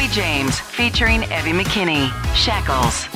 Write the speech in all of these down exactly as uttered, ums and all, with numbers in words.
Lacey James featuring Evie McKinney. Shackles.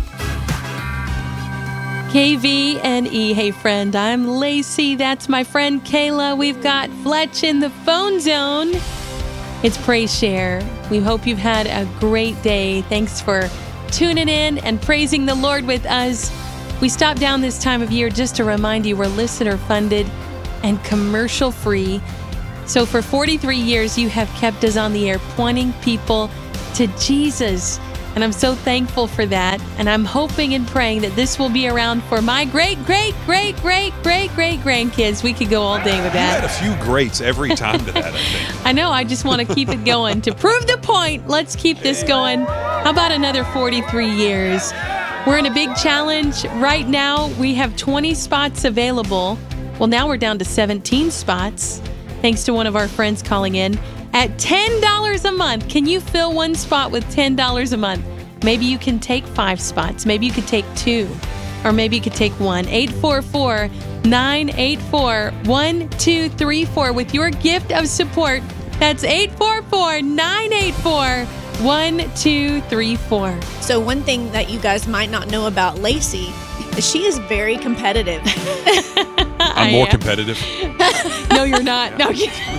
K V N E. Hey, friend, I'm Lacey. That's my friend Kayla. We've got Fletch in the phone zone. It's Praise Share. We hope you've had a great day. Thanks for tuning in and praising the Lord with us. We stop down this time of year just to remind you we're listener-funded and commercial-free. So for forty-three years, you have kept us on the air pointing people to Jesus. And I'm so thankful for that. And I'm hoping and praying that this will be around for my great, great, great, great, great, great grandkids. We could go all day with that. You had a few greats every time to that, I think. I know. I just want to keep it going. To prove the point, let's keep this going. How about another forty-three years? We're in a big challenge. Right now, we have twenty spots available. Well, now we're down to seventeen spots, thanks to one of our friends calling in. At ten dollars a month, can you fill one spot with ten dollars a month? Maybe you can take five spots. Maybe you could take two. Or maybe you could take one. eight four four, nine eight four, one two three four with your gift of support. That's eight four four, nine eight four, one two three four. So one thing that you guys might not know about Lacey is she is very competitive. I'm more competitive. No, you're not. No.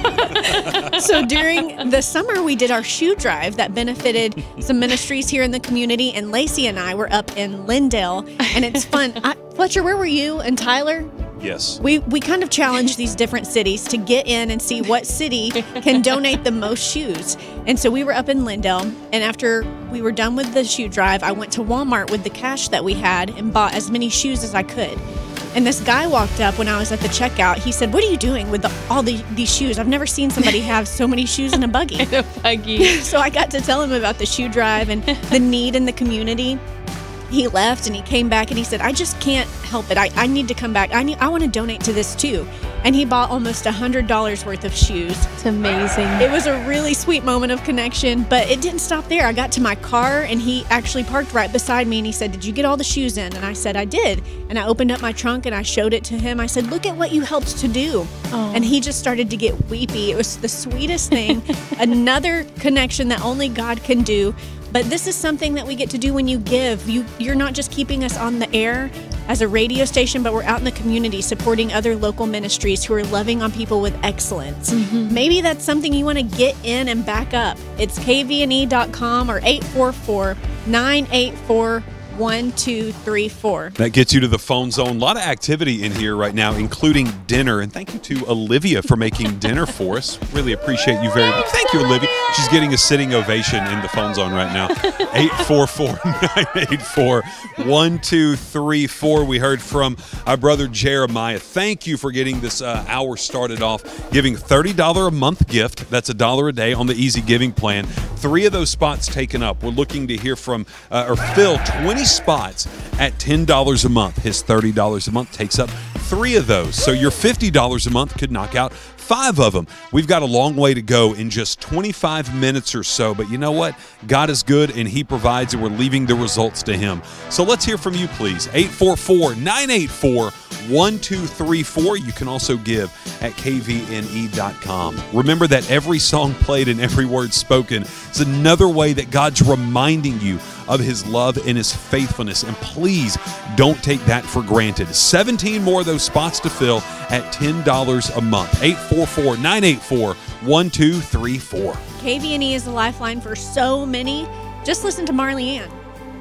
So during the summer, we did our shoe drive that benefited some ministries here in the community, and Lacey and I were up in Lindale, and it's fun. I, Fletcher, where were you and Tyler? Yes. We we kind of challenged these different cities to get in and see what city can donate the most shoes. And so we were up in Lindale, and after we were done with the shoe drive, I went to Walmart with the cash that we had and bought as many shoes as I could. And this guy walked up when I was at the checkout. He said, "What are you doing with the, all the, these shoes? I've never seen somebody have so many shoes in a buggy." In a buggy. So I got to tell him about the shoe drive and the need in the community. He left and he came back and he said, "I just can't help it. I, I need to come back. I need. I want to donate to this too." And he bought almost one hundred dollars worth of shoes. It's amazing. It was a really sweet moment of connection, but it didn't stop there. I got to my car and he actually parked right beside me and he said, "Did you get all the shoes in?" And I said, "I did." And I opened up my trunk and I showed it to him. I said, "Look at what you helped to do." Oh. And he just started to get weepy. It was the sweetest thing. Another connection that only God can do. But this is something that we get to do when you give. You, you're not just keeping us on the air as a radio station, but we're out in the community supporting other local ministries who are loving on people with excellence. Mm-hmm. Maybe that's something you want to get in and back up. It's K V N E dot com or eight four four, nine eight four, one two three four. That gets you to the phone zone. A lot of activity in here right now, including dinner. And thank you to Olivia for making dinner for us. Really appreciate you very much. Thank you, Olivia. She's getting a sitting ovation in the phone zone right now. eight four four, nine eight four, one two three four. We heard from our brother Jeremiah. Thank you for getting this uh, hour started off, giving thirty dollars a month gift. That's a dollar a day on the Easy Giving plan. Three of those spots taken up. We're looking to hear from uh, or fill twenty spots at ten dollars a month. His thirty dollars a month takes up three of those. So your fifty dollars a month could knock out five of them. We've got a long way to go in just twenty-five minutes or so, but you know what? God is good and he provides, and we're leaving the results to him. So let's hear from you, please. eight four four, nine eight four, one two three four. You can also give at K V N E dot com. Remember that every song played and every word spoken is another way that God's reminding you of his love and his faithfulness. And please don't take that for granted. seventeen more of those spots to fill at ten dollars a month. eight four four, nine eight four, one two three four. K V N E is a lifeline for so many. Just listen to Marley Ann.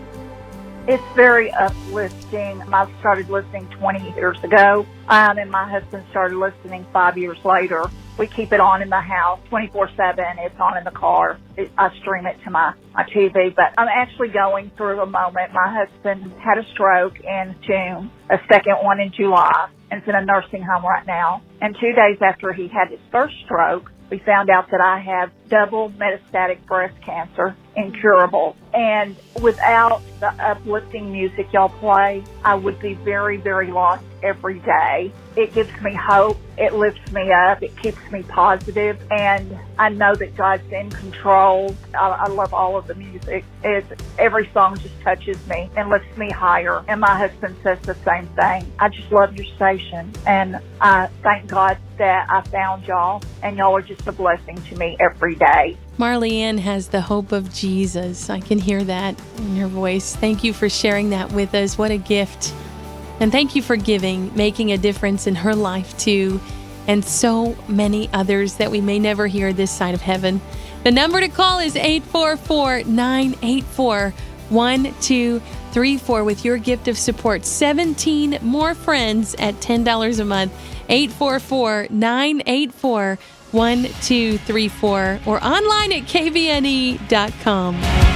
It's very uplifting. I started listening twenty years ago, um, and my husband started listening five years later. We keep it on in the house twenty-four seven. It's on in the car. It, I stream it to my, my T V. But I'm actually going through a moment. My husband had a stroke in June, a second one in July, and is in a nursing home right now. And two days after he had his first stroke, we found out that I have double metastatic breast cancer, incurable. And without the uplifting music y'all play, I would be very, very lost every day. It gives me hope. It lifts me up. It keeps me positive. And I know that God's in control. I, I love all of the music. It's, every song just touches me and lifts me higher. And my husband says the same thing. I just love your station. And I thank God that I found y'all. And y'all are just a blessing to me every every day. Marley Ann has the hope of Jesus. I can hear that in your voice. Thank you for sharing that with us. What a gift. And thank you for giving, making a difference in her life too, and so many others that we may never hear this side of heaven. The number to call is eight four four, nine eight four, one two three four with your gift of support. seventeen more friends at ten dollars a month. eight four four, nine eight four, one two three four or online at k v n e dot com.